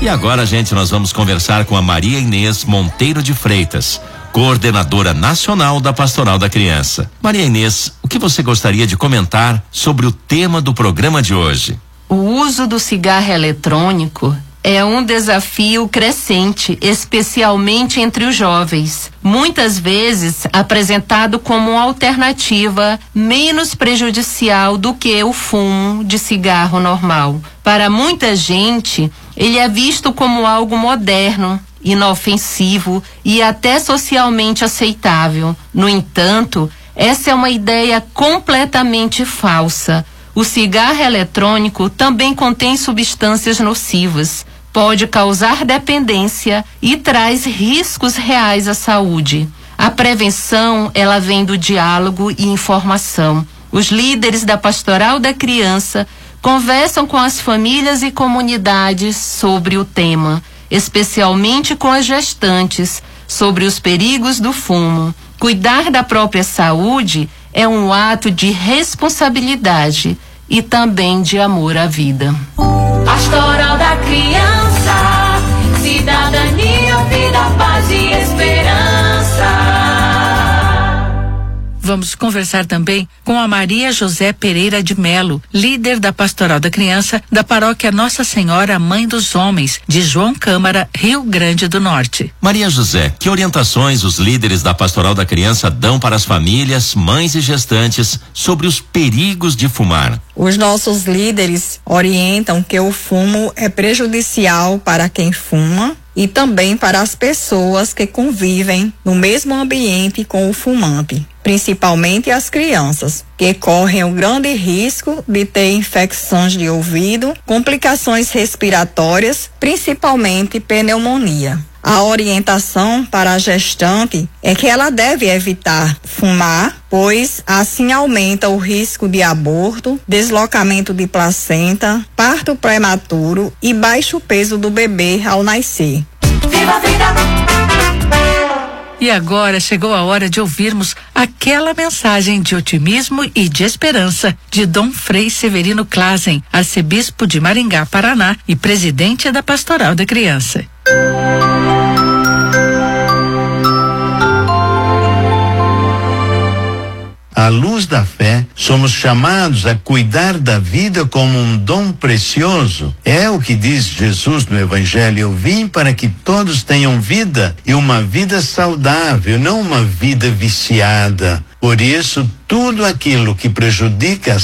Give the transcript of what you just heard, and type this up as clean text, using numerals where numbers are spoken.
E agora, gente, nós vamos conversar com a Maria Inês Monteiro de Freitas, coordenadora nacional da Pastoral da Criança. Maria Inês, o que você gostaria de comentar sobre o tema do programa de hoje? O uso do cigarro eletrônico é um desafio crescente, especialmente entre os jovens. Muitas vezes apresentado como uma alternativa menos prejudicial do que o fumo de cigarro normal. Para muita gente, ele é visto como algo moderno, inofensivo e até socialmente aceitável. No entanto, essa é uma ideia completamente falsa. O cigarro eletrônico também contém substâncias nocivas, pode causar dependência e traz riscos reais à saúde. A prevenção, ela vem do diálogo e informação. Os líderes da Pastoral da Criança conversam com as famílias e comunidades sobre o tema, especialmente com as gestantes, sobre os perigos do fumo. Cuidar da própria saúde é um ato de responsabilidade e também de amor à vida. Pastoral da Criança, cidadania, vida, paz e esperança. Vamos conversar também com a Maria José Pereira de Melo, líder da Pastoral da Criança da paróquia Nossa Senhora Mãe dos Homens, de João Câmara, Rio Grande do Norte. Maria José, que orientações os líderes da Pastoral da Criança dão para as famílias, mães e gestantes sobre os perigos de fumar? Os nossos líderes orientam que o fumo é prejudicial para quem fuma e também para as pessoas que convivem no mesmo ambiente com o fumante, principalmente as crianças, que correm o grande risco de ter infecções de ouvido, complicações respiratórias, principalmente pneumonia. A orientação para a gestante é que ela deve evitar fumar, pois assim aumenta o risco de aborto, deslocamento de placenta, parto prematuro e baixo peso do bebê ao nascer. Viva a vida! E agora chegou a hora de ouvirmos aquela mensagem de otimismo e de esperança de Dom Frei Severino Klazen, arcebispo de Maringá, Paraná e presidente da Pastoral da Criança. À luz da fé, somos chamados a cuidar da vida como um dom precioso. É o que diz Jesus no Evangelho: eu vim para que todos tenham vida, e uma vida saudável, não uma vida viciada. Por isso, tudo aquilo que prejudica a